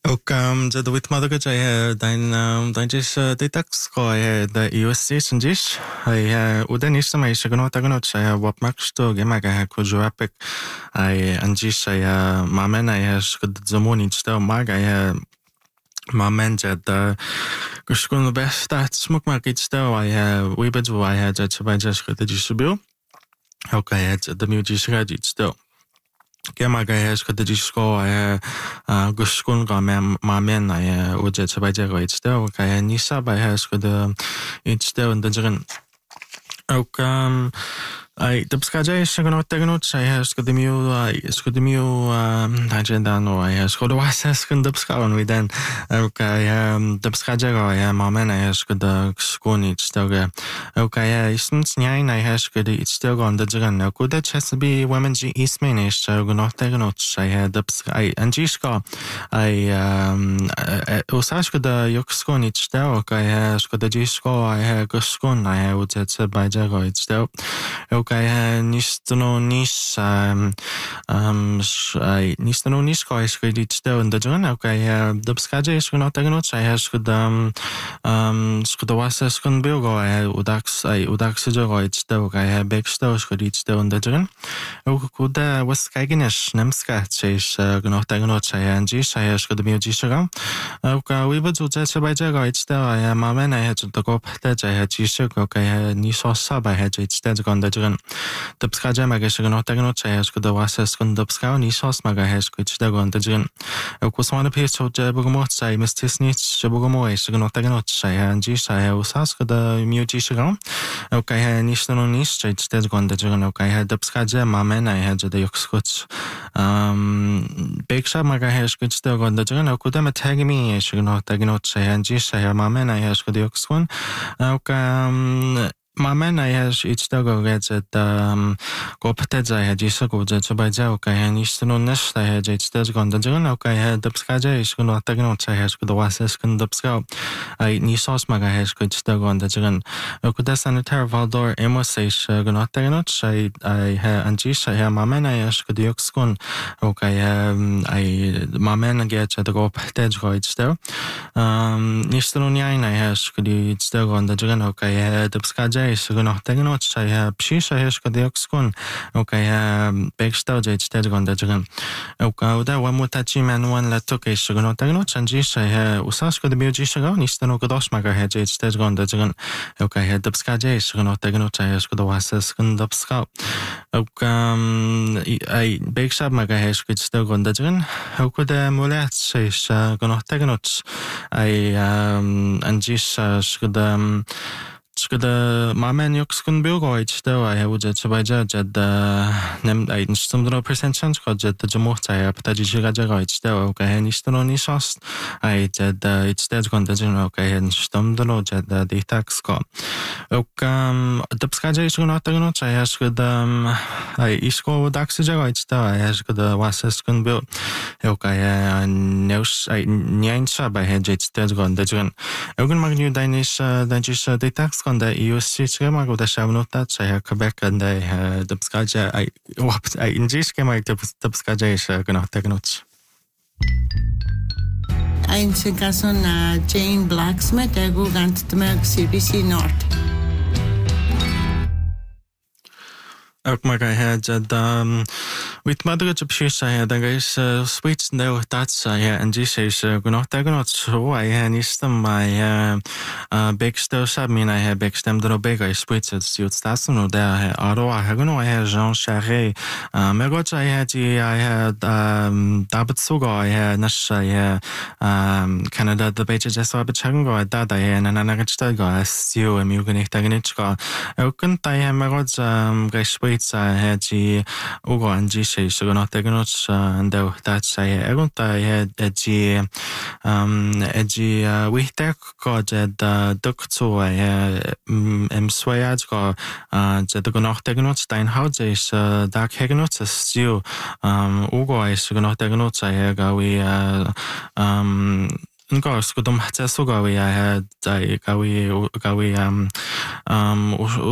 Och det du vet madga jaya dein just detox ko da USC sanjish ai udan isma ai shagno tagno chaya wap maksto gemaga ko joapek ai anjish ai mamen ai shkod zamoni sto maga ai mamen jad kushkun besta smuk market sto ai we bed ai jad chaba just khod distribu okay the music radit sto Gemaga has got the disco guskun ga mamen ai ujet sabaja go it's there okay nisa by has got the it's there and the ook ai dubskaja is gonna tegnot sai has got the mu agenda no ai has got the wasas kun dubskawan we then okay dubskaja go ai mamen ai has got the skun it's there okay isn't nine I has got it's still on the jigan no good has be women g ismain is so gonna tegnot sai had dubskai and jiska ai usash got the yokskun it's there okay has got the jisko ai guskun ai ujet sabaja go it's there okay nistono nis nistono nis ko is good it's there and the jigan okay dubskaja is gonna tegnot sai has got skod wasas kun bilgo ai udax jogo it's there okay backsto skod it's there and the jigan kuda was kaiginesh nemska chase gonna tegnot sai anji sai has got the musician okay we would ujet sabaja go it's there ai mamen ai had to go pata jai jisuk okay ni sosa by had it's there gonna the jigan dubskaja maga gonna tegnot sai has got the wasas kun dubska ni sos maga has got it's there gonna the jigan kuswana piece so jabugo sai mistisnich jabugo is gonna tegnot sai anji sai usas got the musician okay ni stono ni it's there gonna the jigan okay dubskaja mamen ai had the yokskuts Beksha maga has got it's there gonna the jigan kudama tag me is gonna tegnot sai anji sai mamen ai has got the yokskuan okay Mamen I has it's the go get at go pets I had just go to by okay and you still on this I had it's there's gone the journal okay I had the skaja is gonna take notes I has the wasses can the scout I ni sauce maga has good still on the journal okay that's an entire valdor emos is gonna take notes I had and just I have mamen I has good yoxkun okay I mamen get at the go pets go it's there ni still on I has good it's still on the journal okay I had the skaja is gonna take notes I have psis I has got the yoxkun okay backstow it's there gone the jigan okay that one mutachi man one la took is gonna take notes and just I have usas got the musician go nisto no godos maga had it's there gone the jigan okay had the skaja is gonna take notes I has got the wasas kun the ska okay I backshop maga has got still gone the jigan okay the mulat is gonna take notes I and just got the Skada mamen yoxkun bilgo it's there I would just sabaja jad nem I stumdro percent chance ko jad the mocha ya pataji jiga it's there okay and istono ni sos I jad it's there gone the okay and stumdro jad the tax ko okay dubskaja is gonna tagno I has good I isko dax jaga it's there I has good wasas kun bil okay and neus I nine sab I had it's there gone the jigan ogun magnu danish danjis the tax on the USC schema go the shamnota I Quebec and the dubskaja I in this schema dubskaja is gonna take notes Ein Sinkason Jane Blacksmith go gant the CBC North Ook maar I had with mother to psis I had guys sweet no that's I and this is gonna take notes so I had istem my big still sub mean I had big stem the big I sweet it's that's no there aro I had no I had Jean Charret megot I had David Suga I had Nash I had Canada the beach just a bit chango I that I had and I got go as you and you can take go couldn't I have megot guys sweet I had ugo anji say so gonna take notes and that's I had we take got the doctor I swayad go the gonna take notes dein house is dark heg notes still ugo is gonna take notes I go we Nga skudum hatsa sugawi I had I gawi